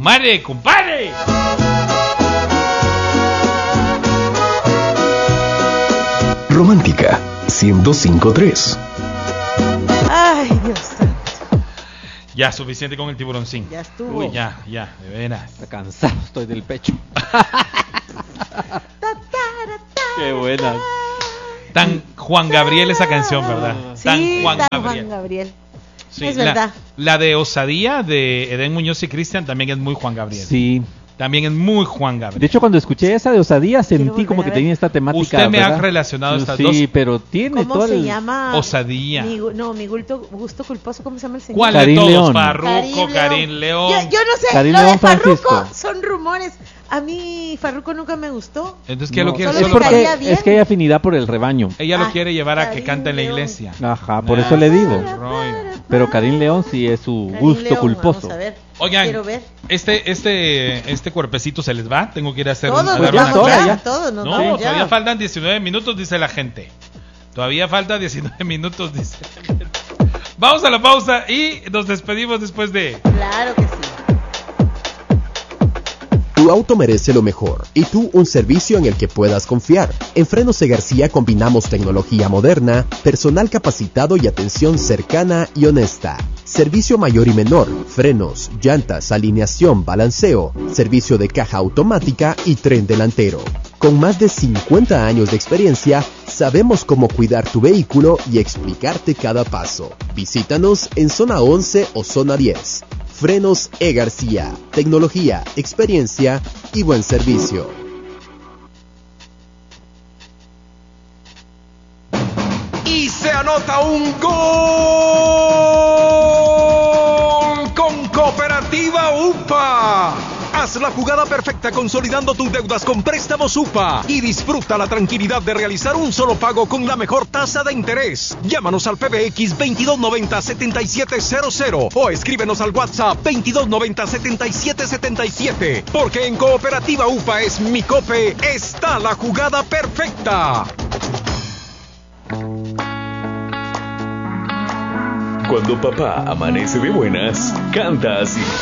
comadre, compadre. Romántica 105.3. Ay, Dios santo. Ya, suficiente con el tiburoncín. Ya estuvo. Uy, ya, de veras. Está cansado, estoy del pecho. Qué buena. Tan Juan Gabriel esa canción, ¿verdad? Sí, Tan Juan tan Gabriel. Juan Gabriel. Sí, Es verdad. La de Osadía de Edén Muñoz y Cristian también es muy Juan Gabriel. Sí. También es muy Juan Gabriel. De hecho, cuando escuché esa de Osadía, sentí volver como a que ver. tenía esta temática. Usted me ¿verdad? ha relacionado estas dos. Sí, pero tiene ¿Cómo todo se el... llama? Osadía. Mi gusto culposo, ¿cómo se llama el señor? ¿Cuál Karim de todos? León. Farruko, Karim León. Yo no sé, Karim lo de León Farruko Francisco. son rumores. A mí Farruko nunca me gustó. Entonces, ¿qué No, lo quiere? solo es me Solo caía para- bien. porque es que hay afinidad por el rebaño. Ella lo Ah, quiere llevar a que Karim cante en la León. iglesia. Ajá, por eso le digo. Rollo. Pero Karim León sí es su Karim gusto León, culposo. Vamos a ver. Oigan, Quiero ver. este cuerpecito se les va. Tengo que ir a hacer Todos a nos dar ya una es hora, clase. ya. todos nos No, vamos ya. todavía faltan 19 minutos, dice la gente. Todavía faltan 19 minutos, dice la gente. Vamos a la pausa y nos despedimos después de... Claro que sí. Tu auto merece lo mejor y tú un servicio en el que puedas confiar. En Frenos E. García combinamos tecnología moderna, personal capacitado y atención cercana y honesta. Servicio mayor y menor, frenos, llantas, alineación, balanceo, servicio de caja automática y tren delantero. Con más de 50 años de experiencia, sabemos cómo cuidar tu vehículo y explicarte cada paso. Visítanos en zona 11 o zona 10. Frenos E. García. Tecnología, experiencia y buen servicio. Y se anota un gol con Cooperativa UPA. Haz la jugada perfecta consolidando tus deudas con préstamos UPA y disfruta la tranquilidad de realizar un solo pago con la mejor tasa de interés. Llámanos al PBX 2290-7700 o escríbenos al WhatsApp 2290-7777. Porque en Cooperativa UPA es mi Cope, está la jugada perfecta. Cuando papá amanece de buenas, canta así.